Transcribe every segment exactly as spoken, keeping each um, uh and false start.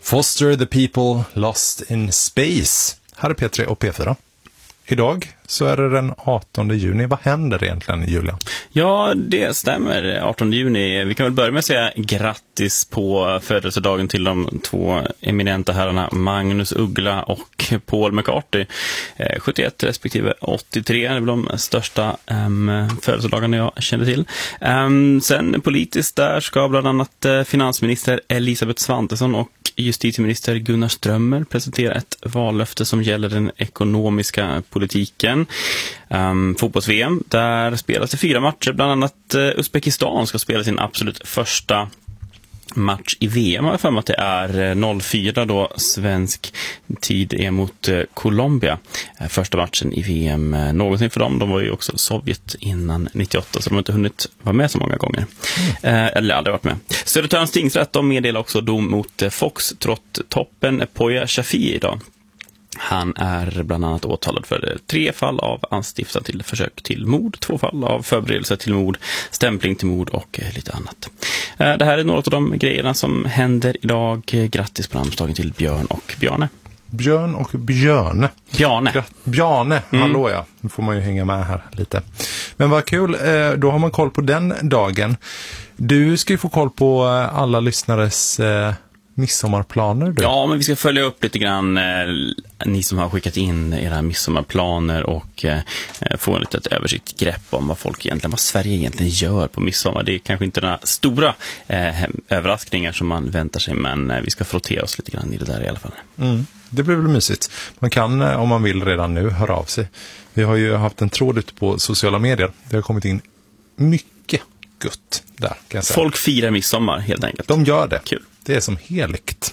Foster the People Lost in Space. Här är P tre och P fyra. Idag så är det den artonde juni. Vad händer egentligen, Julia? Ja, det stämmer. artonde juni. Vi kan väl börja med att säga grattis på födelsedagen till de två eminenta herrarna Magnus Uggla och Paul McCartney. sjuttioett respektive åttiotre är väl de största um, födelsedagarna jag känner till. Um, sen politiskt där ska bland annat uh, finansminister Elisabeth Svantesson och justitieminister Gunnar Strömmer presentera ett vallöfte som gäller den ekonomiska politiken. Um, fotbolls-V M, där spelas det fyra matcher. Bland annat uh, Uzbekistan ska spela sin absolut första match i V M. Jag har för mig att det är noll fyra då svensk tid är mot uh, Colombia. Uh, första matchen i V M uh, någonsin för dem. De var ju också Sovjet innan nittioåtta, så de har inte hunnit vara med så många gånger. Mm. Uh, eller aldrig varit med. Södertörns tingsrätt, de meddelar också dom mot uh, Foxtrot-toppen Poya Shafi idag. Han är bland annat åtalad för tre fall av anstiftan till försök till mord, två fall av förberedelse till mord, stämpling till mord och lite annat. Det här är några av de grejerna som händer idag. Grattis på namnsdagen till Björn och Bjarne. Björn och Björne. Bjarne. Gra- Bjarne, Mm. hallå ja. Nu får man ju hänga med här lite. Men vad kul, då har man koll på den dagen. Du ska ju få koll på alla lyssnares midsommarplaner. Du. Ja, men vi ska följa upp lite grann eh, ni som har skickat in era midsommarplaner och eh, få en litet översikt grepp om vad folk egentligen, vad Sverige egentligen gör på midsommar. Det är kanske inte några stora eh, överraskningar som man väntar sig, men eh, vi ska frottera oss lite grann i det där i alla fall. Mm. Det blir väl mysigt. Man kan, om man vill redan nu, höra av sig. Vi har ju haft en tråd ute på sociala medier. Det har kommit in mycket gött där, kan jag säga. Folk firar midsommar helt enkelt. De gör det. Kul. Det är som heligt.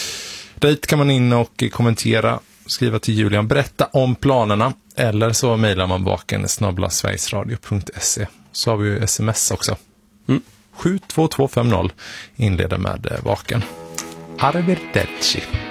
Dit kan man in och kommentera, skriva till Julian, berätta om planerna, eller så mejlar man baken snabel-a sverigesradio punkt se. Så har vi ju sms också. Mm. sju två två fem noll inleder med baken. Arrivederci.